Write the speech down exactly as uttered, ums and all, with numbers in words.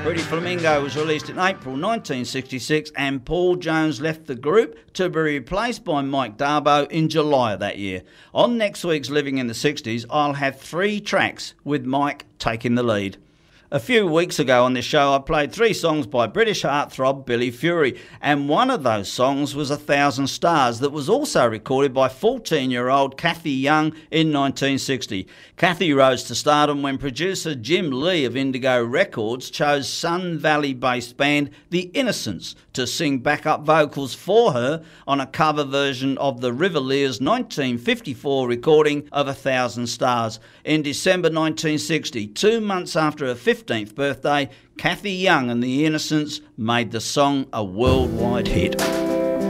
Pretty Flamingo was released in April nineteen sixty-six and Paul Jones left the group to be replaced by Mike Darbo in July of that year. On next week's Living in the sixties, I'll have three tracks with Mike taking the lead. A few weeks ago on this show, I played three songs by British heartthrob Billy Fury, and one of those songs was A Thousand Stars that was also recorded by fourteen-year-old Cathy Young in nineteen sixty. Cathy rose to stardom when producer Jim Lee of Indigo Records chose Sun Valley-based band The Innocents to sing backup vocals for her on a cover version of the Rivaliers nineteen fifty-four recording of A Thousand Stars. In December nineteen sixty, two months after her fifteenth birthday, Cathy Young and The Innocents made the song a worldwide hit.